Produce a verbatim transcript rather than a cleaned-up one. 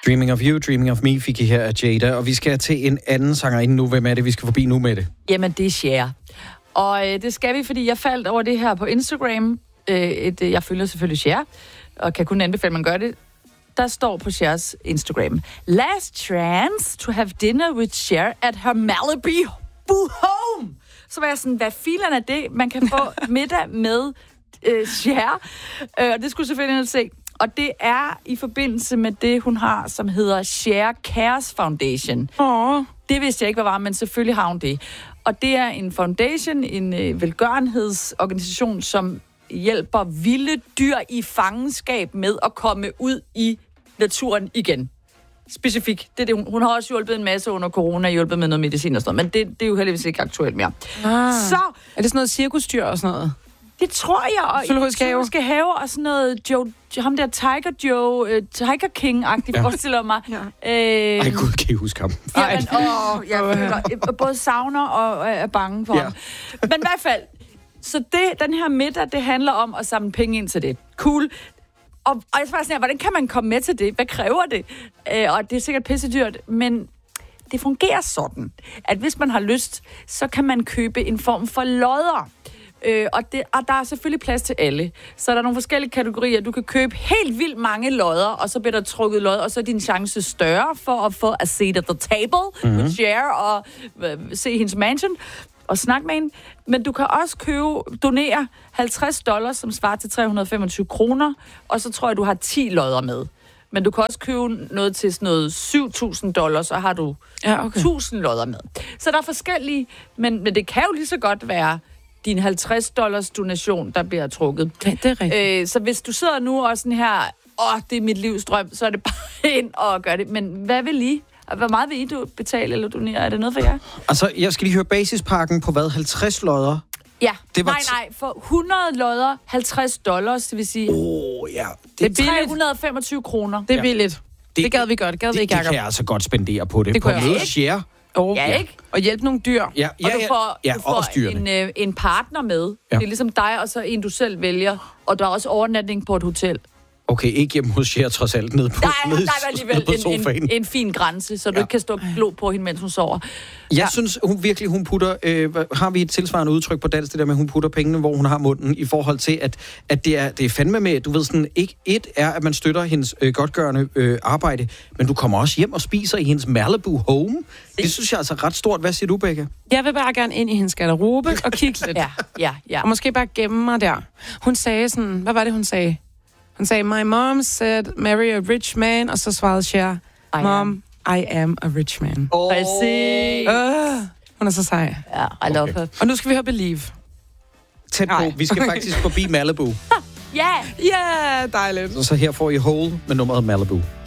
Dreaming of You, Dreaming of Me fik I her af Jada, og vi skal til en anden sangerinde nu. Hvem er det, vi skal forbi nu med det? Jamen, det er Cher. Og øh, det skal vi, fordi jeg faldt over det her på Instagram. Øh, et, jeg følger selvfølgelig Cher, og kan kun anbefale, at man gør det. Der står på Chers Instagram: Last chance to have dinner with Cher at her Malibu home. Så var jeg sådan, hvad filen er det? Man kan få middag med øh, Cher. Øh, og det skulle selvfølgelig ind se. Og det er i forbindelse med det, hun har, som hedder Cher Cares Foundation. Åh. Det vidste jeg ikke, hvad var, men selvfølgelig har hun det. Og det er en foundation, en øh, velgørenhedsorganisation, som hjælper vilde dyr i fangenskab med at komme ud i naturen igen. Specifikt. Det er det, hun, hun har også hjulpet en masse under corona, hjulpet med noget medicin og sådan noget, men det, det er jo heldigvis ikke aktuelt mere. Ah. Så er det sådan noget cirkusdyr og sådan noget? Det tror jeg, og Zoologisk have. Zoologisk have og sådan noget Joe, ham der Tiger Joe, uh, Tiger King-agtigt, ja. Forestiller mig. Ja. Øh, Ej, gud, kan I huske ham? Jamen, åh, jeg føler, både savner og er bange for ja. ham. Men i hvert fald, så det, den her middag, det handler om at samle penge ind til det. Cool. Og, og jeg spørger sådan her, hvordan kan man komme med til det? Hvad kræver det? Øh, og det er sikkert pissedyrt, men det fungerer sådan, at hvis man har lyst, så kan man købe en form for lodder. Øh, og, det, og der er selvfølgelig plads til alle. Så der er nogle forskellige kategorier. Du kan købe helt vildt mange lodder, og så bliver der trukket lodder, og så er din chance større for at få a seat at the table mm-hmm. with Cher og øh, se hendes mansion og snakke med hende. Men du kan også købe, donere halvtreds dollars, som svarer til tre hundrede og femogtyve kroner, og så tror jeg, du har ti lodder med. Men du kan også købe noget til sådan noget syv tusind dollars, så har du ja, okay. tusind lodder med. Så der er forskellige, men, men det kan jo lige så godt være din halvtreds dollars donation, der bliver trukket. Ja, det er rigtigt. Øh, så hvis du sidder nu og sådan her, åh, det er mit livs drøm, så er det bare ind og gøre det. Men hvad vil I? Hvor meget vil I du betale eller donere? Er det noget for jer? Altså, jeg skal lige høre basispakken på hvad? halvtreds lodder? Ja. Det var nej, nej. For hundrede lodder, halvtreds dollars, det vil sige... Åh, oh, ja. Det, det er tre hundrede og femogtyve kroner. Det er billigt. Det, det gad vi godt. Det, gad det, vi ikke, det kan jeg altså godt spendere på det. Det på kunne jeg Cher. Oh, ja, ja, ikke? Og hjælpe nogle dyr. Ja, ja, og du får, ja, du får en, øh, en partner med. Ja. Det er ligesom dig, og så en, du selv vælger. Og der er også overnatning på et hotel. Okay, ikke hjemme hos Cher, trods alt, ned på, der er, ned, der er alligevel en, en, en fin grænse, så du ja. ikke kan stå glo på hende, mens hun sover. Jeg ja. synes hun virkelig, hun putter... Øh, har vi et tilsvarende udtryk på dansk, det der med, hun putter pengene, hvor hun har munden, i forhold til, at, at det, er, det er fandme med, du ved sådan, ikke et er, at man støtter hendes øh, godtgørende øh, arbejde, men du kommer også hjem og spiser i hendes Malibu home. Det synes jeg altså ret stort. Hvad siger du, Becca? Jeg vil bare gerne ind i hendes garderobe og kigge lidt. ja, ja, ja. Og måske bare gemme mig der. Hun sagde sådan... Hvad var det, hun sagde? Hun sagde, my mom said, marry a rich man, og så svarede Cher, mom, I am a rich man. Oh. Præcis. Uh, hun er så sej. Ja, I love okay. her. Og nu skal vi høre Believe. Tæt på. Vi skal faktisk forbi Malibu. Ja. Ja, dejligt. Så her får I Hole med nummeret Malibu.